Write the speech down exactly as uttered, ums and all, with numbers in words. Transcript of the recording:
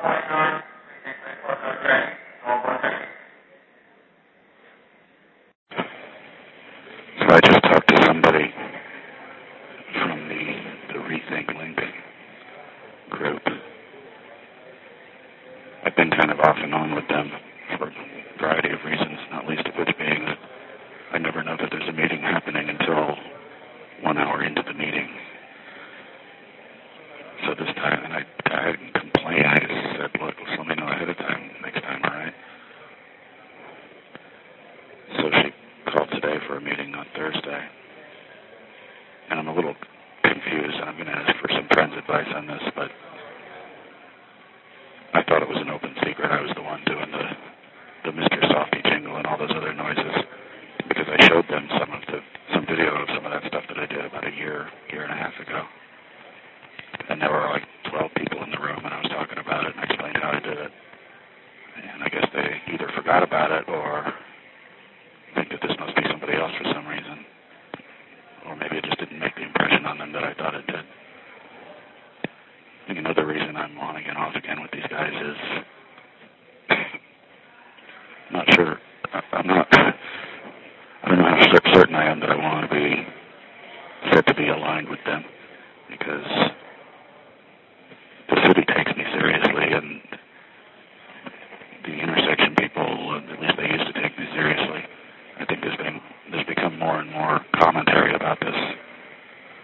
So I just talked to somebody from the, the Rethink Link group. I've been kind of off and on with them for a variety of reasons, not least of which being that I never know that there's a meeting happening until one hour into the meeting. So this time, and I, I didn't complain, I just said, look, just let me know ahead of time next time, all right? So she called today for a meeting on Thursday. And I'm a little confused, and I'm going to ask for some friend's advice on this, but I thought it was an open secret. I was the one doing the, the Mister Softy jingle and all those other noises, because I showed them some of the some video of some of that stuff that I did about a year, year and a half ago. And there were like twelve people in the room, and I was talking about it, and I explained how I did it. And I guess they either forgot about it or think that this must be somebody else for some reason. Or maybe it just didn't make the impression on them that I thought it did. I think another reason I'm on again, off again with these guys is I'm not sure, I'm not, I don't know how certain I am that I want to be said to be aligned with them, because